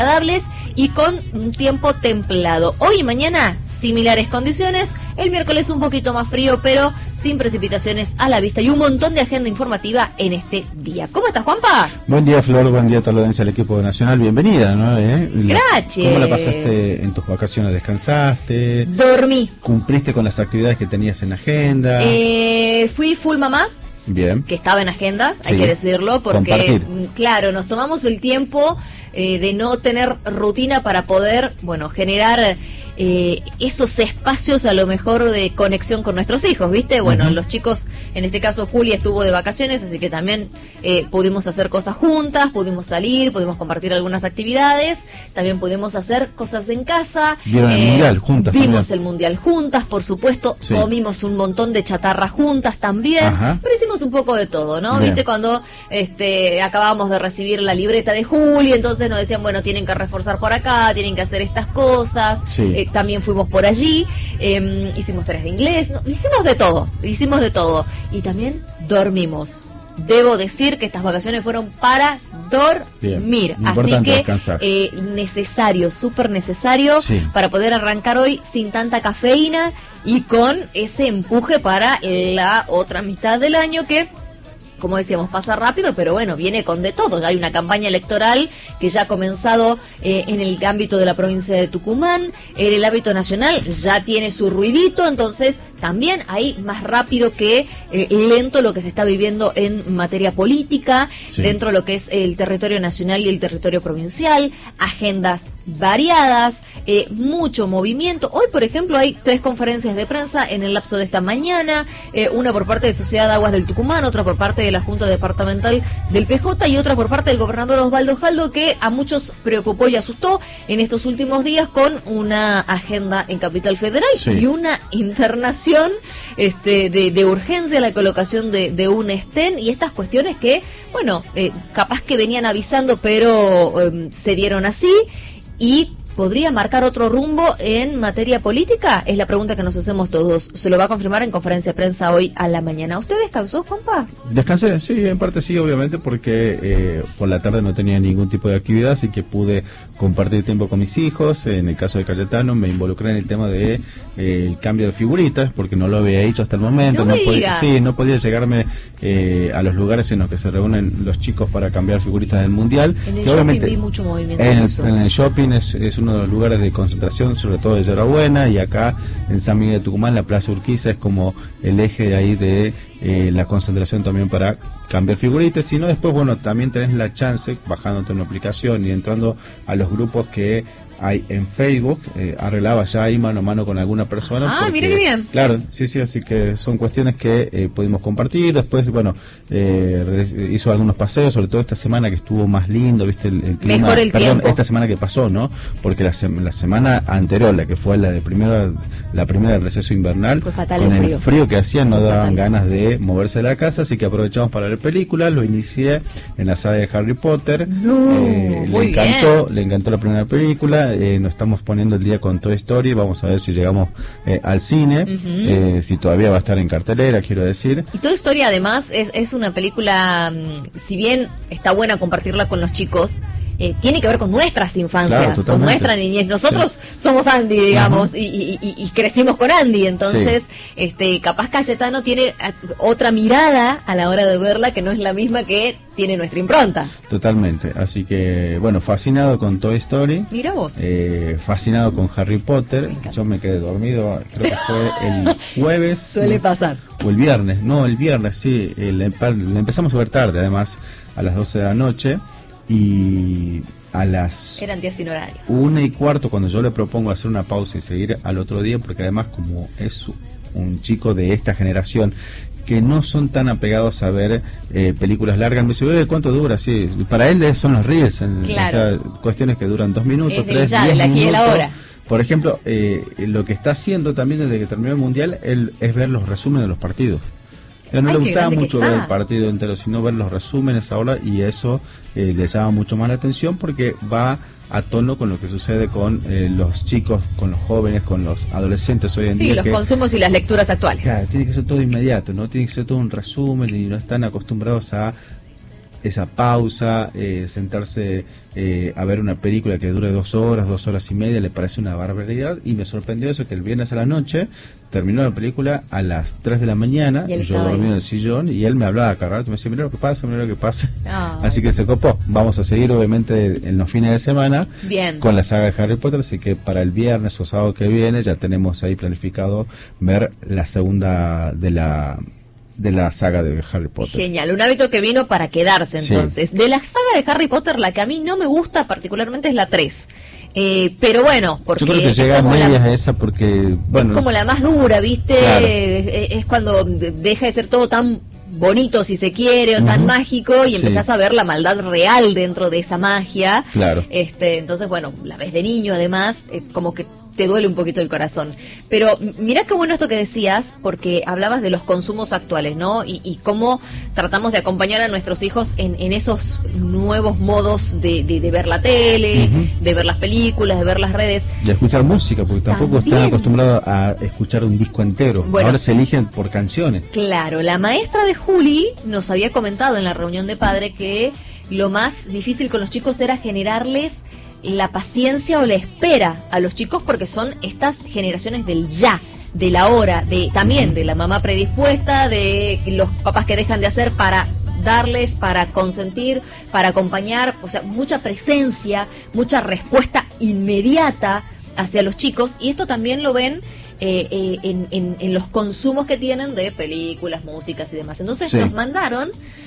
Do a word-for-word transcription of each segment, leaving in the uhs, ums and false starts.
agradables y con un tiempo templado. Hoy y mañana, similares condiciones. El miércoles un poquito más frío, pero sin precipitaciones a la vista y un montón de agenda informativa en este día. ¿Cómo estás, Juanpa? Buen día, Flor. Buen día a toda la audiencia del equipo nacional. Bienvenida, ¿no? ¿Eh? Gracias. ¿Cómo la pasaste en tus vacaciones? ¿Descansaste? Dormí. ¿Cumpliste con las actividades que tenías en agenda? Eh, fui full mamá. Bien. Que estaba en agenda, Sí. hay que decirlo, porque, Compartir. claro, nos tomamos el tiempo eh, de no tener rutina para poder, bueno, generar eh, esos espacios a lo mejor de conexión con nuestros hijos, ¿viste? Bueno, Uh-huh. los chicos, en este caso Julia estuvo de vacaciones, así que también eh, pudimos hacer cosas juntas, pudimos salir, pudimos compartir algunas actividades, también pudimos hacer cosas en casa. ¿Vieron el mundial juntas Vimos también? el mundial juntas, por supuesto, Sí. comimos un montón de chatarra juntas también, Ajá. pero hicimos un poco de todo, ¿no? Bien. ¿Viste? Cuando este acabábamos de recibir la libreta de Juli, entonces nos decían, bueno, tienen que reforzar por acá, tienen que hacer estas cosas. Sí. Eh, también fuimos por allí, eh, hicimos tareas de inglés, no, hicimos de todo, hicimos de todo. Y también dormimos. Debo decir que estas vacaciones fueron para dormir. Bien. Así Importante que descansar. eh, necesario, súper necesario Sí. para poder arrancar hoy sin tanta cafeína y con ese empuje para la otra mitad del año que, como decíamos, pasa rápido, pero bueno, viene con de todo. Ya hay una campaña electoral que ya ha comenzado eh, en el ámbito de la provincia de Tucumán, en el ámbito nacional ya tiene su ruidito, entonces también hay más rápido que eh, lento lo que se está viviendo en materia política, Sí. dentro de lo que es el territorio nacional y el territorio provincial, agendas variadas, eh, mucho movimiento. Hoy, por ejemplo, hay tres conferencias de prensa en el lapso de esta mañana, eh, una por parte de Sociedad de Aguas del Tucumán, otra por parte de la Junta Departamental del P J y otra por parte del gobernador Osvaldo Jaldo, que a muchos preocupó y asustó en estos últimos días con una agenda en Capital Federal Sí. y una internación este, de, de urgencia, la colocación de, de un estén y estas cuestiones que, bueno, eh, capaz que venían avisando, pero eh, se dieron así y ¿podría marcar otro rumbo en materia política? Es la pregunta que nos hacemos todos. Se lo va a confirmar en conferencia de prensa hoy a la mañana. ¿Usted descansó, Juanpa? Descansé, sí, en parte sí, obviamente, porque eh, por la tarde no tenía ningún tipo de actividad, así que pude compartir tiempo con mis hijos. En el caso de Cayetano me involucré en el tema de eh, el cambio de figuritas, porque no lo había hecho hasta el momento. No me podía, diga. sí, no podía llegarme eh, a los lugares en los que se reúnen los chicos para cambiar figuritas del mundial. En el que shopping obviamente vi mucho movimiento. En en el, eso. en el shopping es, es uno de los lugares de concentración, sobre todo de Yerbabuena, y acá en San Miguel de Tucumán, la Plaza Urquiza es como el eje de ahí de eh, la concentración también para cambiar figuritas. Si no, después, bueno, también tenés la chance, bajándote una aplicación y entrando a los grupos que hay en Facebook, eh, arreglaba ya ahí mano a mano con alguna persona. Ah, porque, mira qué bien. Claro, sí, sí, así que son cuestiones que eh, pudimos compartir. Después, bueno, eh, re- hizo algunos paseos, sobre todo esta semana que estuvo más lindo, viste, el, el clima. Mejor el Perdón, tiempo. esta semana que pasó, ¿no? Porque la, sem- la semana anterior, la que fue la de primera, la primera del receso invernal, Fue fatal con el el frío. frío que hacía no Fue daban fatal. ganas de moverse de la casa, así que aprovechamos para ver películas. Lo inicié en la saga de Harry Potter. No, Eh, le muy encantó, le encantó la primera película. Eh, nos estamos poniendo el día con Toy Story. Vamos a ver si llegamos eh, al cine, Ujú. eh, si todavía va a estar en cartelera, quiero decir. Y Toy Story además es, es una película, mm, si bien está buena compartirla con los chicos, eh, tiene que ver con nuestras infancias, Claro, con totalmente. nuestra niñez. Nosotros somos Andy, digamos, Ujú. y, y- y- y crecimos con Andy, entonces este capaz Cayetano tiene eh, otra mirada a la hora de verla que no es la misma que tiene nuestra impronta. Totalmente. Así que, bueno, fascinado con Toy Story. Mira vos. Eh, fascinado con Harry Potter. Me encanta. Yo me quedé dormido, creo que fue el jueves. Suele no, pasar. O el viernes, no, el viernes, sí. eh, Le, empa- le empezamos a ver tarde, además, a las doce de la noche. Y a las Eran días sin horarios. una y cuarto, cuando yo le propongo hacer una pausa y seguir al otro día, porque además, como es un chico de esta generación que no son tan apegados a ver eh, películas largas, me dice, "Eh, ¿cuánto dura?" Sí, para él son los reels, en- Claro. o sea, cuestiones que duran dos minutos, Es del tres, ya, diez del aquí y el minutos. ahora. Por ejemplo, eh, lo que está haciendo también desde que terminó el Mundial él, es ver los resúmenes de los partidos. A él no Ay, le qué gustaba grande que mucho ver está. el partido entero, sino ver los resúmenes ahora, y eso eh, le llama mucho más la atención porque va a tono con lo que sucede con eh, los chicos, con los jóvenes, con los adolescentes hoy en Sí, día. los que, consumos y las lecturas actuales. claro, tiene que ser todo inmediato, no tiene que ser todo un resumen y no están acostumbrados a esa pausa, eh, sentarse eh, a ver una película que dure dos horas, dos horas y media, le parece una barbaridad, y me sorprendió eso, que el viernes a la noche terminó la película a las tres de la mañana, y yo dormí en el sillón, y él me hablaba cada rato, me decía, mira lo que pasa, mira lo que pasa. Oh. Así que se copó. Vamos a seguir obviamente en los fines de semana Bien. con la saga de Harry Potter, así que para el viernes o sábado que viene ya tenemos ahí planificado ver la segunda de la de la saga de Harry Potter. Genial, un hábito que vino para quedarse entonces. Sí. De la saga de Harry Potter, la que a mí no me gusta particularmente es la tres. Eh, pero bueno, porque yo creo que llega a medias a esa porque, bueno, es como la más dura, ¿viste? Claro. Es, es cuando deja de ser todo tan bonito, si se quiere, o tan uh-huh. mágico, y empezás sí. a ver la maldad real dentro de esa magia. Claro. Este, entonces, bueno, la ves de niño además, eh, como que te duele un poquito el corazón. Pero mira qué bueno esto que decías, porque hablabas de los consumos actuales, ¿no? Y, y cómo tratamos de acompañar a nuestros hijos en, en esos nuevos modos de, de, de ver la tele, uh-huh. de ver las películas, de ver las redes. De escuchar música, porque tampoco También. están acostumbrados a escuchar un disco entero. Bueno, ahora se eligen por canciones. Claro, la maestra de Juli nos había comentado en la reunión de padre que lo más difícil con los chicos era generarles la paciencia o la espera a los chicos, porque son estas generaciones del ya, de la hora, de también de la mamá predispuesta, de los papás que dejan de hacer para darles, para consentir, para acompañar, o sea, mucha presencia, mucha respuesta inmediata hacia los chicos, y esto también lo ven eh, eh, en, en, en los consumos que tienen de películas, músicas y demás. Entonces sí. nos mandaron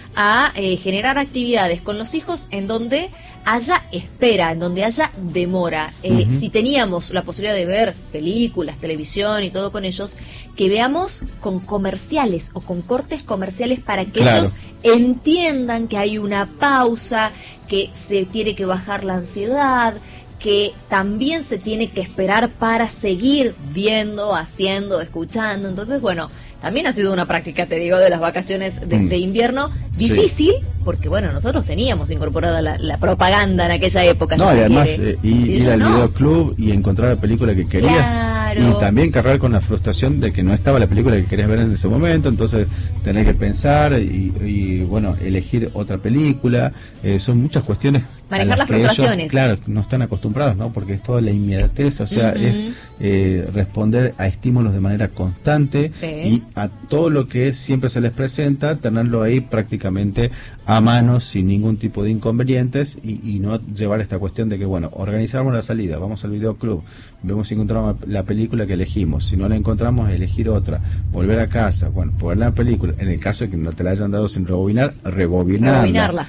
a eh, generar actividades con los hijos en donde haya espera, en donde haya demora. Eh, uh-huh. Si teníamos la posibilidad de ver películas, televisión y todo con ellos, que veamos con comerciales o con cortes comerciales para que claro. ellos entiendan que hay una pausa, que se tiene que bajar la ansiedad, que también se tiene que esperar para seguir viendo, haciendo, escuchando. Entonces, bueno, también ha sido una práctica, te digo, de las vacaciones de, de invierno, difícil, sí. porque bueno, nosotros teníamos incorporada la, la propaganda en aquella época. No, si y además eh, ir, ir al no. videoclub y encontrar la película que querías, claro. y también cargar con la frustración de que no estaba la película que querías ver en ese momento, entonces tener que pensar y, y bueno, elegir otra película, eh, son muchas cuestiones. Manejar las frustraciones. Ellos, claro, no están acostumbrados, ¿no? Porque es toda la inmediatez, o sea, uh-huh. es eh, responder a estímulos de manera constante, sí. y a todo lo que siempre se les presenta, tenerlo ahí prácticamente a mano sin ningún tipo de inconvenientes, y, y no llevar esta cuestión de que, bueno, organizamos la salida, vamos al videoclub, vemos si encontramos la película que elegimos, si no la encontramos, elegir otra, volver a casa, bueno, poner la película, en el caso de que no te la hayan dado sin rebobinar, rebobinarla. Rebobinarla.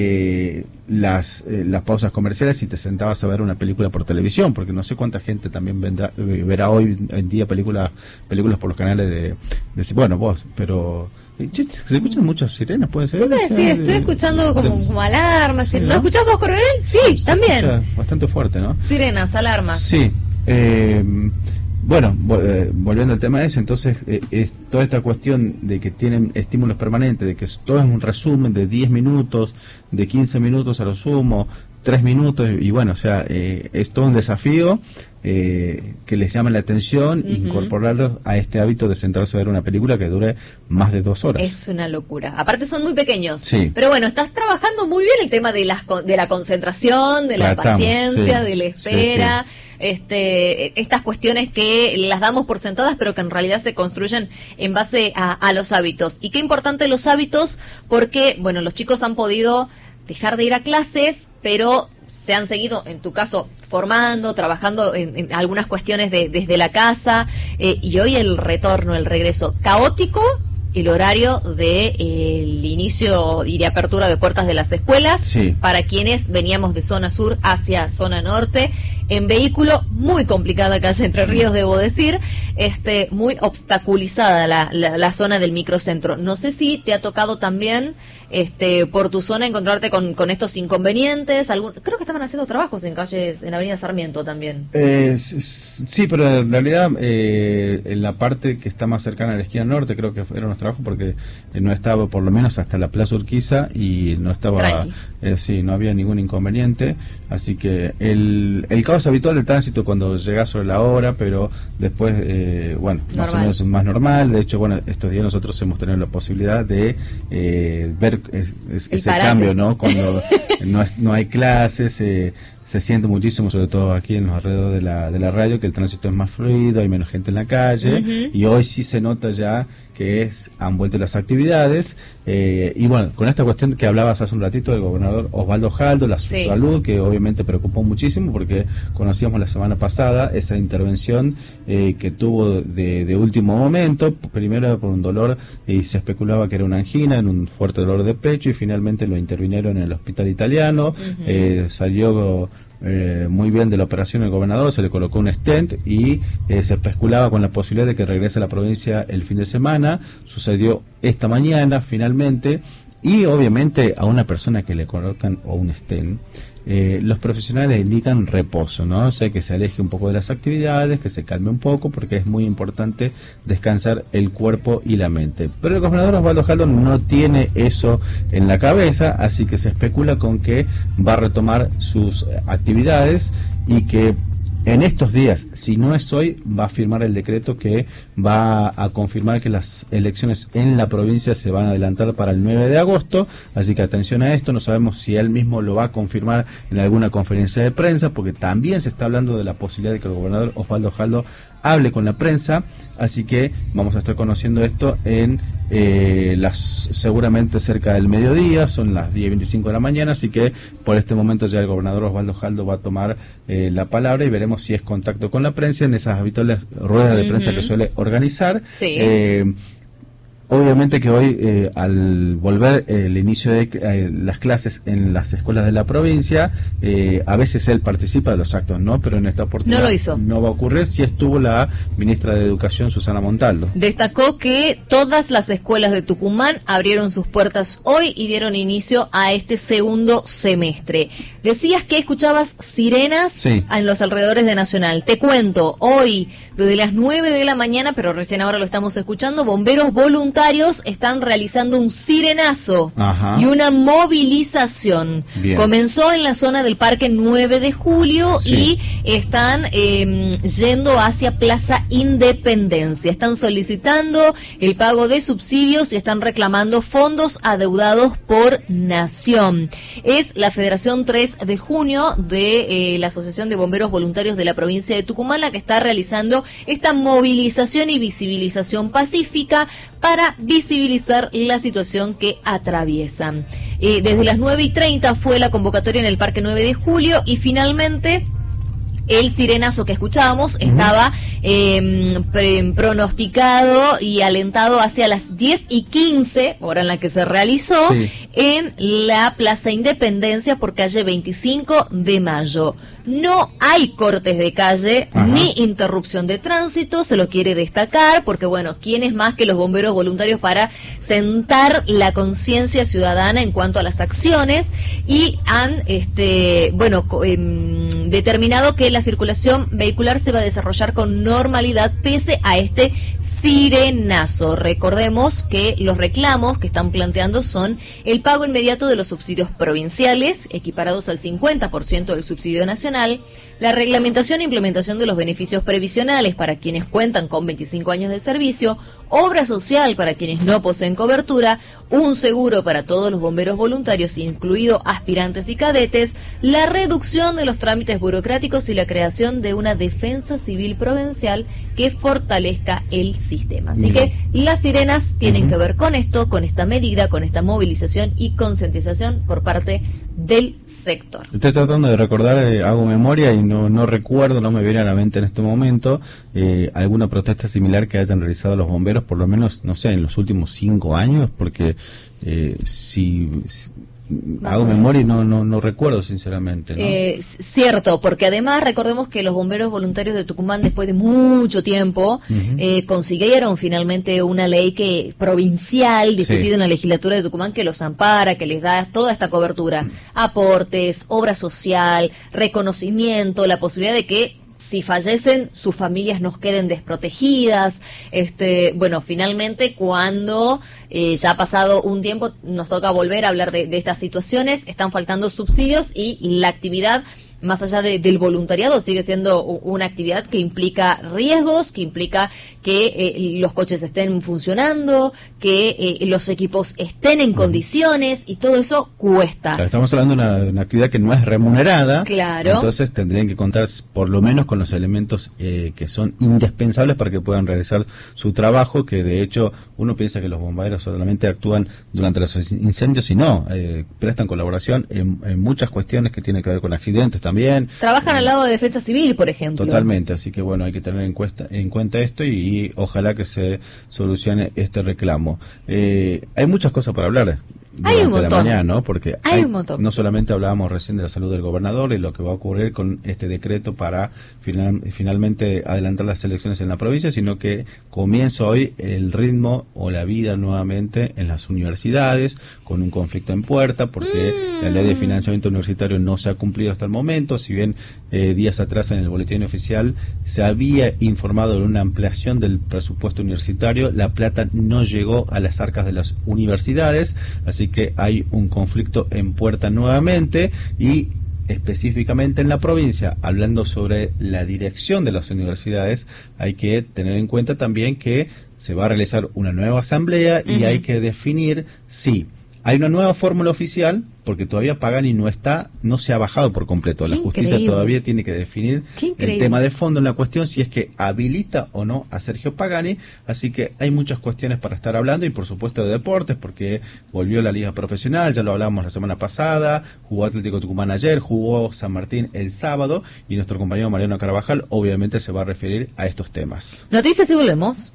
Eh, las eh, las pausas comerciales, si te sentabas a ver una película por televisión, porque no sé cuánta gente también vendrá, eh, verá hoy en día películas películas por los canales de, de bueno, vos, pero eh, che, se escuchan muchas sirenas, puede ser. Sí, sí, estoy de, escuchando como, como alarmas. Sí, ¿no? ¿No escuchás vos, Coronel? Sí, sí, también. Bastante fuerte, ¿no? Sirenas, alarmas. Sí. Eh, Bueno, eh, volviendo al tema ese, entonces eh, es toda esta cuestión de que tienen estímulos permanentes, de que todo es un resumen de diez minutos, de quince minutos a lo sumo, tres minutos, y bueno, o sea, eh, es todo un desafío eh, que les llame la atención, uh-huh. incorporarlos a este hábito de sentarse a ver una película que dure más de dos horas. Es una locura. Aparte son muy pequeños. Sí. Pero bueno, estás trabajando muy bien el tema de, las, de la concentración, de la Tratamos, paciencia, sí. de la espera. Sí, sí. Este, estas cuestiones que las damos por sentadas, pero que en realidad se construyen en base a, a los hábitos. Y qué importante los hábitos, porque, bueno, los chicos han podido dejar de ir a clases, pero se han seguido, en tu caso, formando, trabajando en, en algunas cuestiones de, desde la casa, eh, y hoy el retorno, el regreso caótico, el horario de eh, el inicio y de apertura de puertas de las escuelas, sí. para quienes veníamos de zona sur hacia zona norte, en vehículo, muy complicada calle Entre Ríos, debo decir, este muy obstaculizada la, la, la zona del microcentro. No sé si te ha tocado también este por tu zona encontrarte con, con estos inconvenientes. Algún, creo que estaban haciendo trabajos en calles, en Avenida Sarmiento también. Eh, sí, pero en realidad eh, en la parte que está más cercana a la esquina norte creo que eran los trabajos, porque no estaba por lo menos hasta la Plaza Urquiza y no estaba, eh, sí, no había ningún inconveniente, así que el, el caos caos habitual del tránsito cuando llega sobre la hora, pero después, eh, bueno, normal. Más o menos más normal. De hecho, bueno, estos días nosotros hemos tenido la posibilidad de eh, ver es, es, ese parate. Cambio, ¿no? Cuando no, es, no hay clases, eh, se siente muchísimo, sobre todo aquí en los alrededores de la, de la radio, que el tránsito es más fluido, hay menos gente en la calle, uh-huh. y hoy sí se nota ya que es, han vuelto las actividades, eh, y bueno, con esta cuestión que hablabas hace un ratito del gobernador Osvaldo Jaldo, la sí. salud, que obviamente preocupó muchísimo, porque conocíamos la semana pasada esa intervención eh, que tuvo de, de último momento, primero por un dolor, y se especulaba que era una angina, en un fuerte dolor de pecho, y finalmente lo intervinieron en el hospital italiano, uh-huh. eh, salió... Eh, muy bien de la operación el gobernador, se le colocó un stent y eh, se especulaba con la posibilidad de que regrese a la provincia el fin de semana. Sucedió esta mañana finalmente, y obviamente a una persona que le colocan o un stent, eh, los profesionales indican reposo, ¿no? O sea, que se aleje un poco de las actividades, que se calme un poco, porque es muy importante descansar el cuerpo y la mente. Pero el gobernador Osvaldo Jaldo no tiene eso en la cabeza, así que se especula con que va a retomar sus actividades y que en estos días, si no es hoy, va a firmar el decreto que va a confirmar que las elecciones en la provincia se van a adelantar para el nueve de agosto, así que atención a esto, no sabemos si él mismo lo va a confirmar en alguna conferencia de prensa, porque también se está hablando de la posibilidad de que el gobernador Osvaldo Jaldo hable con la prensa, así que vamos a estar conociendo esto en eh, las seguramente cerca del mediodía, son las diez y veinticinco de la mañana, así que por este momento ya el gobernador Osvaldo Jaldo va a tomar eh, la palabra y veremos si es contacto con la prensa en esas habituales ruedas de uh-huh. prensa que suele organizar. Sí. Eh, Obviamente que hoy, eh, al volver eh, el inicio de eh, las clases en las escuelas de la provincia, eh, a veces él participa de los actos, ¿no? Pero en esta oportunidad no lo hizo. No va a ocurrir. Sí estuvo la ministra de Educación, Susana Montaldo. Destacó que todas las escuelas de Tucumán abrieron sus puertas hoy y dieron inicio a este segundo semestre. Decías que escuchabas sirenas sí. en los alrededores de Nacional. Te cuento, hoy, desde las nueve de la mañana, pero recién ahora lo estamos escuchando, bomberos voluntarios están realizando un sirenazo Ajá. y una movilización. Bien. Comenzó en la zona del Parque nueve de julio sí. y están eh, yendo hacia Plaza Independencia. Están solicitando el pago de subsidios y están reclamando fondos adeudados por Nación. Es la Federación tres de junio de eh, la Asociación de Bomberos Voluntarios de la provincia de Tucumán la que está realizando esta movilización y visibilización pacífica para visibilizar la situación que atraviesan. Eh, desde las nueve y treinta fue la convocatoria en el Parque nueve de julio y finalmente el sirenazo que escuchábamos uh-huh. estaba eh, pre- pronosticado y alentado hacia las diez y quince, hora en la que se realizó, sí. en la Plaza Independencia por calle veinticinco de mayo. No hay cortes de calle Ajá. ni interrupción de tránsito, se lo quiere destacar, porque bueno, ¿quién es más que los bomberos voluntarios para sentar la conciencia ciudadana en cuanto a las acciones? Y han, este, bueno, eh, determinado que la circulación vehicular se va a desarrollar con normalidad pese a este sirenazo. Recordemos que los reclamos que están planteando son el pago inmediato de los subsidios provinciales, equiparados al cincuenta por ciento del subsidio nacional, la reglamentación e implementación de los beneficios previsionales para quienes cuentan con veinticinco años de servicio, obra social para quienes no poseen cobertura, un seguro para todos los bomberos voluntarios, incluido aspirantes y cadetes, la reducción de los trámites burocráticos y la creación de una defensa civil provincial que fortalezca el sistema. Así que las sirenas tienen uh-huh. que ver con esto, con esta medida, con esta movilización y concientización por parte del sector. Estoy tratando de recordar, eh, hago memoria y no, no recuerdo, no me viene a la mente en este momento eh, alguna protesta similar que hayan realizado los bomberos, por lo menos, no sé, en los últimos cinco años, porque eh, si... si hago memoria y no, no, no recuerdo sinceramente, ¿no? Eh, cierto, porque además recordemos que los bomberos voluntarios de Tucumán después de mucho tiempo uh-huh. eh, consiguieron finalmente una ley que provincial discutida sí. en la legislatura de Tucumán que los ampara, que les da toda esta cobertura, aportes, obra social, reconocimiento, la posibilidad de que si fallecen, sus familias nos queden desprotegidas. Este, bueno, finalmente, cuando eh, ya ha pasado un tiempo, nos toca volver a hablar de, de estas situaciones. Están faltando subsidios y la actividad más allá de, del voluntariado, sigue siendo una actividad que implica riesgos, que implica que eh, los coches estén funcionando, que eh, los equipos estén en condiciones, y todo eso cuesta. Claro, estamos hablando de una, una actividad que no es remunerada, claro. Entonces tendrían que contar por lo menos con los elementos eh, que son indispensables para que puedan realizar su trabajo, que de hecho uno piensa que los bomberos solamente actúan durante los incendios y no, eh, prestan colaboración en, en muchas cuestiones que tienen que ver con accidentes también. Trabajan eh, al lado de Defensa Civil, por ejemplo. Totalmente, así que bueno, hay que tener en cuenta, en cuenta esto y, y ojalá que se solucione este reclamo. Eh, hay muchas cosas para hablar hay un durante montón. la mañana, ¿no? Porque hay hay, un montón. No solamente hablábamos recién de la salud del gobernador y lo que va a ocurrir con este decreto para final, finalmente adelantar las elecciones en la provincia, sino que comienza hoy el ritmo o la vida nuevamente en las universidades, con un conflicto en puerta, porque mm. la ley de financiamiento universitario no se ha cumplido hasta el momento, si bien eh, días atrás en el boletín oficial se había informado de una ampliación del presupuesto universitario, la plata no llegó a las arcas de las universidades, así que hay un conflicto en puerta nuevamente y específicamente en la provincia, hablando sobre la dirección de las universidades, hay que tener en cuenta también que se va a realizar una nueva asamblea y uh-huh. hay que definir si hay una nueva fórmula oficial, porque todavía Pagani no está, no se ha bajado por completo. Qué la justicia increíble. Todavía tiene que definir el tema de fondo en la cuestión, si es que habilita o no a Sergio Pagani, así que hay muchas cuestiones para estar hablando y por supuesto de deportes, porque volvió la liga profesional, ya lo hablamos la semana pasada, jugó Atlético Tucumán ayer, jugó San Martín el sábado y nuestro compañero Mariano Carvajal obviamente se va a referir a estos temas. Noticias y volvemos.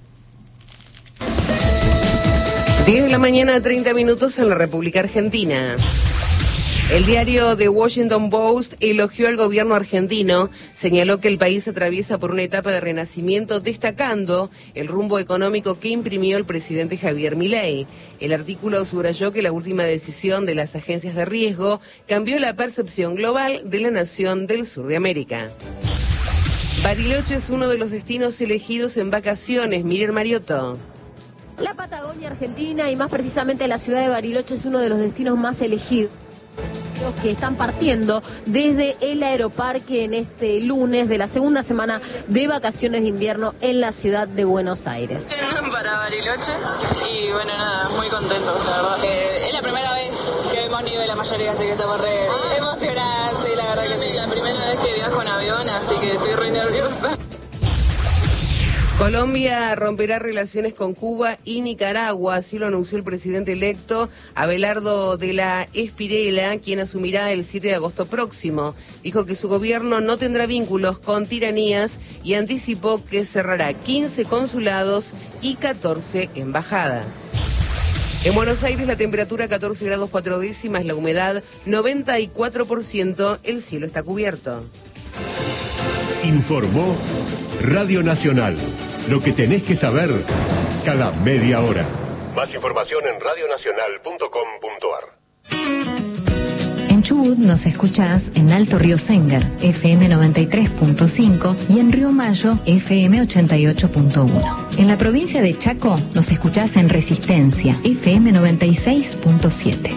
diez de la mañana, treinta minutos en la República Argentina. El diario The Washington Post elogió al gobierno argentino, señaló que el país atraviesa por una etapa de renacimiento, destacando el rumbo económico que imprimió el presidente Javier Milei. El artículo subrayó que la última decisión de las agencias de riesgo cambió la percepción global de la nación del sur de América. Bariloche es uno de los destinos elegidos en vacaciones. Miren Mariotto. La Patagonia Argentina y más precisamente la ciudad de Bariloche es uno de los destinos más elegidos que están partiendo desde el aeroparque en este lunes de la segunda semana de vacaciones de invierno en la ciudad de Buenos Aires. Para Bariloche y bueno, nada, muy contentos, la verdad. Eh, es la primera vez que hemos ido la mayoría, así que estamos re ah. emocionadas, sí, la verdad que sí. La primera vez que viajo en avión, así que estoy re nerviosa. Colombia romperá relaciones con Cuba y Nicaragua, así lo anunció el presidente electo Abelardo de la Espirela, quien asumirá el siete de agosto próximo. Dijo que su gobierno no tendrá vínculos con tiranías y anticipó que cerrará quince consulados y catorce embajadas. En Buenos Aires la temperatura catorce grados cuatro décimas, la humedad noventa y cuatro por ciento, el cielo está cubierto. Informó Radio Nacional. Lo que tenés que saber cada media hora. Más información en radio nacional punto com punto ar. En Chubut nos escuchás en Alto Río Sender, F M noventa y tres punto cinco y en Río Mayo, F M ochenta y ocho punto uno. En la provincia de Chaco nos escuchás en Resistencia, F M noventa y seis punto siete.